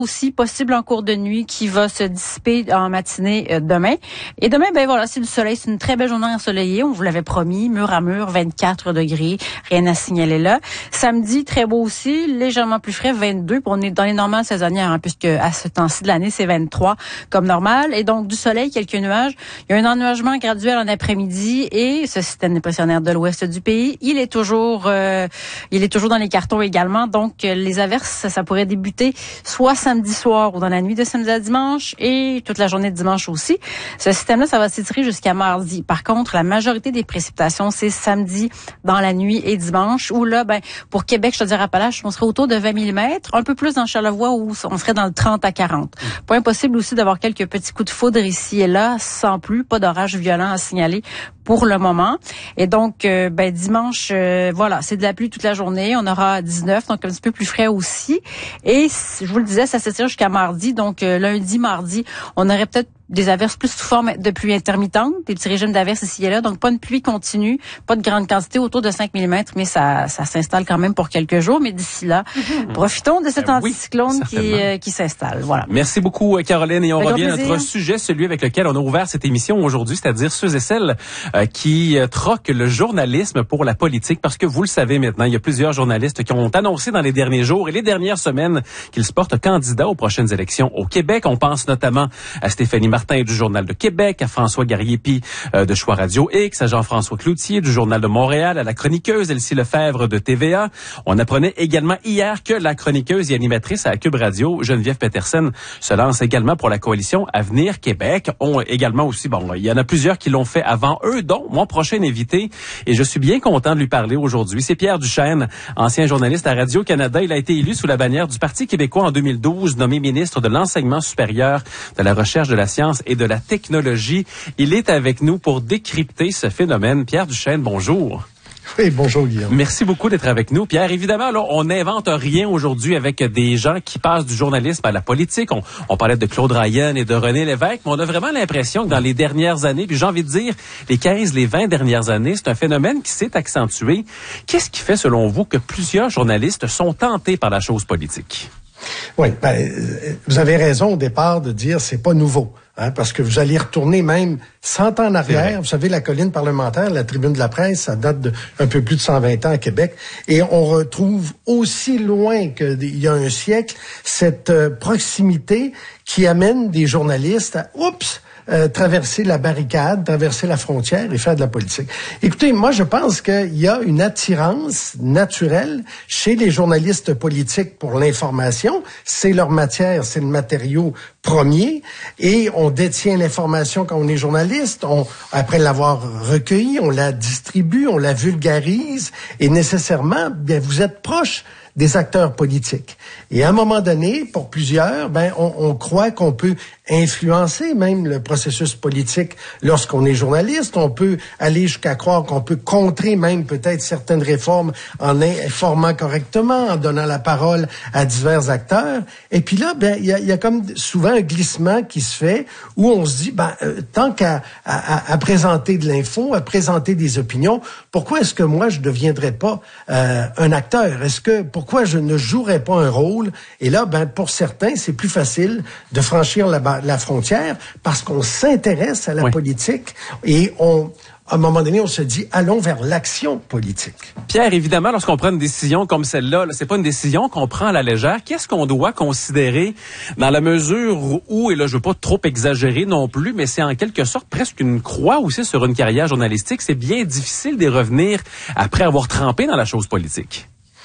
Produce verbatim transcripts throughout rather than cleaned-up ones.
aussi possible en cours de nuit qui va se dissiper en matinée euh, demain. Et demain, ben voilà, c'est du soleil. C'est une très belle journée ensoleillée. On vous l'avait promis, mur à mur, vingt-quatre degrés. Rien à signaler là. Samedi, très beau aussi, légèrement plus frais, vingt-deux. Puis on est dans les normales saisonnières, hein, puisque à ce temps-ci de l'année, c'est vingt-trois comme normal. Et donc, du soleil, quelques nuages. Il y a un ennuagement graduel en après-midi et ce système dépressionnaire de l'ouest du pays, il est toujours, euh, il est toujours dans les cartons également. Donc, les averses, ça, ça pourrait débuter soit samedi soir ou dans la nuit de samedi à dimanche et toute la journée de dimanche aussi. Ce système-là, ça va s'étirer jusqu'à mardi. Par contre, la majorité des précipitations, c'est samedi dans la nuit et dimanche où là, ben, pour Québec, je te dirais Appalaches, on serait autour de vingt millimètres, un peu plus dans Charlevoix où on serait dans le trente à quarante. Pas impossible aussi d'avoir quelques petits coups de foudre ici et là, sans plus, pas d'orage violent à signaler pour le moment. Et donc, euh, ben, dimanche, euh, voilà, c'est de la pluie toute la journée. On aura dix-neuf, donc un petit peu plus frais aussi. Et je vous le disais, ça s'étire jusqu'à mardi. Donc, euh, lundi, mardi, on aurait peut-être des averses plus sous forme de pluie intermittente, des petits régimes d'averses ici et là. Donc, pas une pluie continue, pas de grande quantité, autour de cinq millimètres, mais ça, ça s'installe quand même pour quelques jours. Mais d'ici là, mmh. profitons de cet anticyclone oui, qui, euh, qui s'installe. Voilà. Merci beaucoup, Caroline. Et on Avec revient à notre sujet, celui avec lequel on a ouvert cette émission aujourd'hui, c'est-à-dire ceux et celles euh, qui euh, troquent le journalisme pour la politique. Parce que vous le savez maintenant, il y a plusieurs journalistes qui ont annoncé dans les derniers jours et les dernières semaines qu'ils se portent candidats aux prochaines élections au Québec. On pense notamment à Stéphanie Martin du Journal de Québec, à François Gariepi euh, de Choix Radio X, à Jean-François Cloutier du Journal de Montréal, à la chroniqueuse Elsie Lefebvre de T V A. On apprenait également hier que la chroniqueuse et animatrice à Cube Radio, Geneviève Petersen, se lance également pour la coalition Avenir Québec. On également aussi, bon, il y en a plusieurs qui l'ont fait avant eux, dont mon prochain invité. Et je suis bien content de lui parler aujourd'hui. C'est Pierre Duchesne, ancien journaliste à Radio-Canada. Il a été élu sous la bannière du Parti québécois en deux mille douze, nommé ministre de l'Enseignement supérieur, de la Recherche, de la Science et de la technologie. Il est avec nous pour décrypter ce phénomène. Pierre Duchesne, bonjour. Oui, bonjour Guillaume. Merci beaucoup d'être avec nous. Pierre, évidemment, là, on n'invente rien aujourd'hui avec des gens qui passent du journalisme à la politique. On, on parlait de Claude Ryan et de René Lévesque, mais on a vraiment l'impression que dans les dernières années, puis j'ai envie de dire les quinze, les vingt dernières années, c'est un phénomène qui s'est accentué. Qu'est-ce qui fait, selon vous, que plusieurs journalistes sont tentés par la chose politique? Oui, ben, vous avez raison au départ de dire c'est pas nouveau. Hein, parce que vous allez retourner même cent ans en arrière. Vous savez, la colline parlementaire, la tribune de la presse, ça date de un peu plus de cent vingt ans à Québec. Et on retrouve aussi loin qu'il y a un siècle cette euh, proximité qui amène des journalistes à, oups, Euh, traverser la barricade, traverser la frontière et faire de la politique. Écoutez, moi, je pense qu'il y a une attirance naturelle chez les journalistes politiques pour l'information. C'est leur matière, c'est le matériau premier et on détient l'information quand on est journaliste. On, après l'avoir recueillie, on la distribue, on la vulgarise et nécessairement, bien, vous êtes proche des acteurs politiques. Et à un moment donné, pour plusieurs, ben, on, on croit qu'on peut influencer même le processus politique lorsqu'on est journaliste. On peut aller jusqu'à croire qu'on peut contrer même peut-être certaines réformes en informant correctement, en donnant la parole à divers acteurs. Et puis là, ben, il y a, y a comme souvent un glissement qui se fait où on se dit, ben, euh, tant qu'à à, à présenter de l'info, à présenter des opinions, pourquoi est-ce que moi je ne deviendrais pas euh, un acteur? Est-ce que pourquoi je ne jouerais pas un rôle? Et là, ben, pour certains, c'est plus facile de franchir la, la frontière parce qu'on s'intéresse à la oui. politique et on, à un moment donné, on se dit, allons vers l'action politique. Pierre, évidemment, lorsqu'on prend une décision comme celle-là, là, c'est pas une décision qu'on prend à la légère. Qu'est-ce qu'on doit considérer dans la mesure où, et là, je veux pas trop exagérer non plus, mais c'est en quelque sorte presque une croix aussi sur une carrière journalistique. C'est bien difficile d'y revenir après avoir trempé dans la chose politique.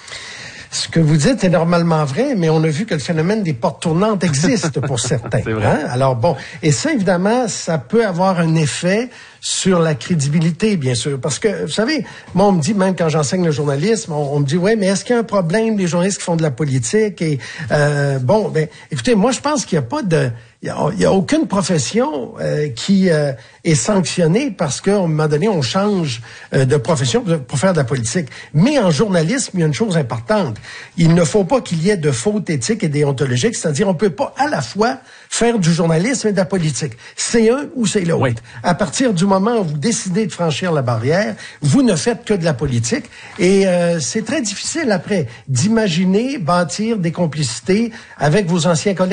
Ce que vous dites est normalement vrai, mais on a vu que le phénomène des portes tournantes existe pour certains. C'est vrai. Hein? Alors bon, et ça, évidemment, ça peut avoir un effet sur la crédibilité, bien sûr. Parce que, vous savez, moi, on me dit, même quand j'enseigne le journalisme, on, on me dit, ouais, mais est-ce qu'il y a un problème des journalistes qui font de la politique? Et euh, bon, ben, écoutez, moi, je pense qu'il n'y a pas de... Il n'y a, a aucune profession euh, qui euh, est sanctionnée parce qu'à un moment donné, on change euh, de profession pour, pour faire de la politique. Mais en journalisme, il y a une chose importante. Il ne faut pas qu'il y ait de fautes éthiques et déontologiques, c'est-à-dire on ne peut pas à la fois faire du journalisme et de la politique. C'est un ou c'est l'autre. Oui. À partir du moment où vous décidez de franchir la barrière, vous ne faites que de la politique. Et euh, c'est très difficile après d'imaginer bâtir des complicités avec vos anciens collègues.